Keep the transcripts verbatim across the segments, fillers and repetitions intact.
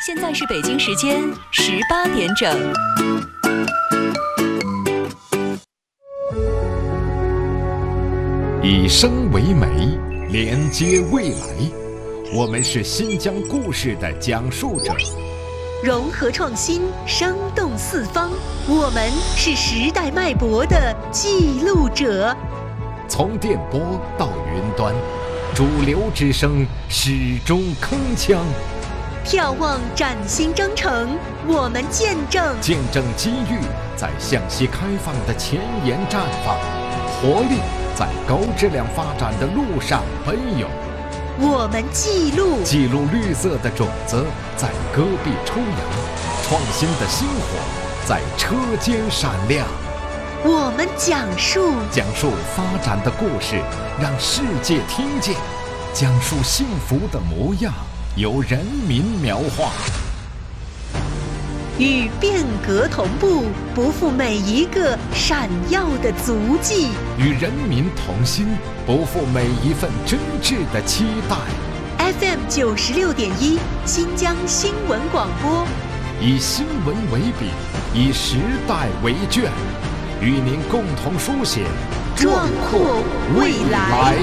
现在是北京时间十八点整。 以声为媒，连接未来。我们是新疆故事的讲述者， 融合创新，生动四方。我们是时代脉搏的记录者。 从电波到云端，主流之声始终铿锵。 眺望崭新征程，我们见证见证机遇在向西开放的前沿绽放，活力在高质量发展的路上奔涌。 我们记录记录绿色的种子在戈壁抽芽，创新的星火在车间闪亮。 我们讲述讲述发展的故事，让世界听见；讲述幸福的模样，由人民描画。 与变革同步，不负每一个闪耀的足迹； 与人民同心，不负每一份真挚的期待。 F M 九十六点一，新疆新闻广播， 以新闻为笔，以时代为卷，与您共同书写壮阔未来。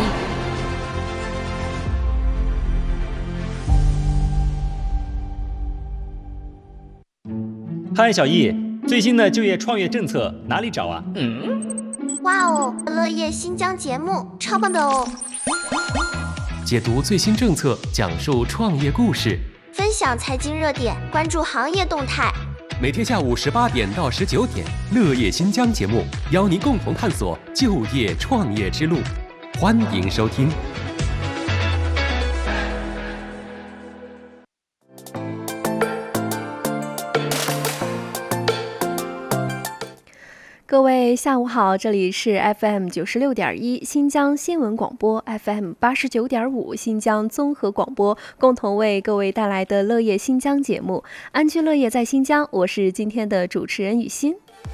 嗨，小易，最新的就业创业政策哪里找啊？ 嗯，哇哦，乐业新疆节目超棒的哦！ 解读最新政策，讲述创业故事， 分享财经热点，关注行业动态。 每天下午十八点到十九点，乐业新疆节目邀您共同探索就业创业之路，欢迎收听。 各位下午好，这里是 F M 九十六点一新疆新闻广播 ，F M 八十九点五新疆综合广播，共同为各位带来的乐业新疆节目。安居乐业在新疆，我是今天的主持人雨欣。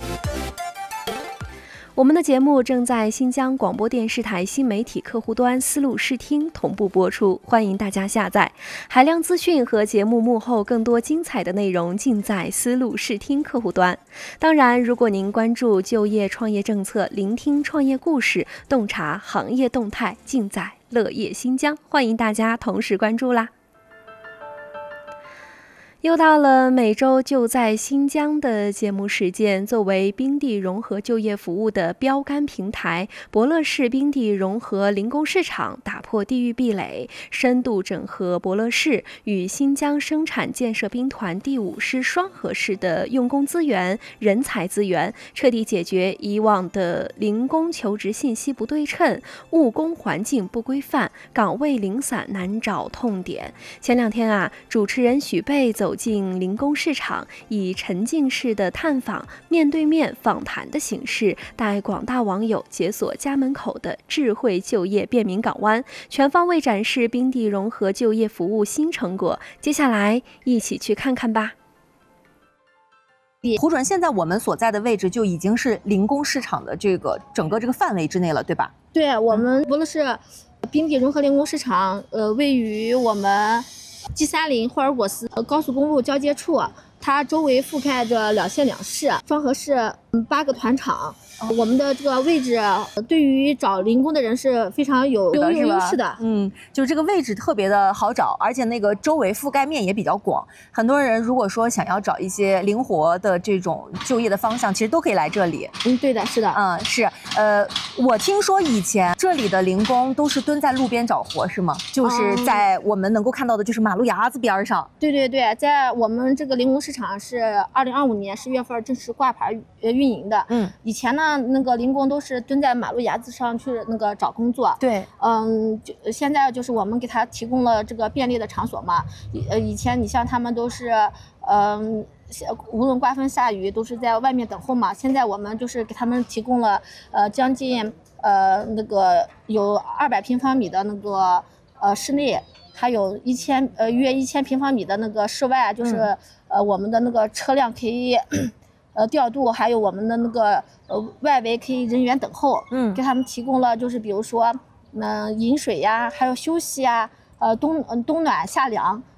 我们的节目正在新疆广播电视台新媒体客户端思路视听同步播出，欢迎大家下载。海量资讯和节目幕后更多精彩的内容尽在思路视听客户端。当然，如果您关注就业创业政策，聆听创业故事，洞察行业动态，尽在乐业新疆，欢迎大家同时关注啦。又到了每周就在新疆的节目时间，作为冰地融合就业服务的标杆平台，博乐士冰地融合零工市场打破地域壁垒，深度整合博乐士与新疆生产建设兵团第五师双核市的用工资源、人才资源，彻底解决以往的零工求职信息不对称、务工环境不规范、岗位零散难找痛点。前两天啊，主持人许贝走进零工市场，以沉浸式的探访、面对面访谈的形式，带广大网友解锁家门口的智慧就业便民港湾，全方位展示冰地融合就业服务新成果。接下来一起去看看吧。 胡主任，现在我们所在的位置就已经是零工市场的这个整个这个范围之内了，对吧？ 对，我们博乐士冰地融合零工市场，呃，位于我们G三零霍尔果斯高速公路交接处，它周围覆盖着两县两市，双核市八个团场。我们的这个位置对于找零工的人是非常有有优势的， 嗯，就是这个位置特别的好找，而且那个周围覆盖面也比较广。很多人如果说想要找一些灵活的这种就业的方向，其实都可以来这里。 嗯，对的，是的， 嗯，是。呃，我听说以前这里的零工都是蹲在路边找活，是吗？就是在我们能够看到的，就是马路牙子边上。 对对对，在我们这个零工市场是二零二五年十月份正式挂牌运营的。嗯，以前呢。那个零工都是蹲在马路牙子上去那个找工作， 对， 嗯，就现在就是我们给他提供了这个便利的场所嘛。呃，以前你像他们都是，嗯、呃，无论刮风下雨都是在外面等候嘛。现在我们就是给他们提供了，呃，将近呃那个有二百平方米的那个呃室内，还有一千呃约一千平方米的那个室外，就是、嗯、呃我们的那个车辆可以。呃，调度还有我们的那个呃外围可以人员等候，嗯，给他们提供了就是比如说，嗯、呃，饮水呀，还有休息呀，呃冬冬暖夏凉，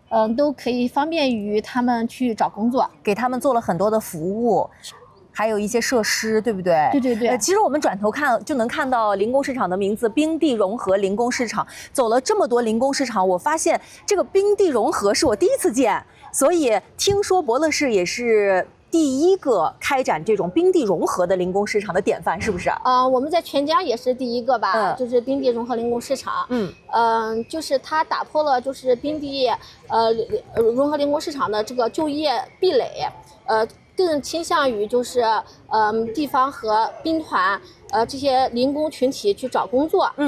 嗯、呃，都可以方便于他们去找工作， 给他们做了很多的服务。还有一些设施，对不对？ 对对对。 呃，其实我们转头看就能看到零工市场的名字——冰地融合零工市场。走了这么多零工市场，我发现这个冰地融合是我第一次见，所以听说伯乐市也是第一个开展这种冰地融合的零工市场的典范，是不是？ 呃，我们在全疆也是第一个吧， 嗯、 就是冰地融合零工市场。 嗯， 嗯、呃，就是它打破了就是冰地呃融合零工市场的这个就业壁垒，呃。更倾向于就是，嗯、呃，地方和兵团，呃，这些零工群体去找工作。嗯。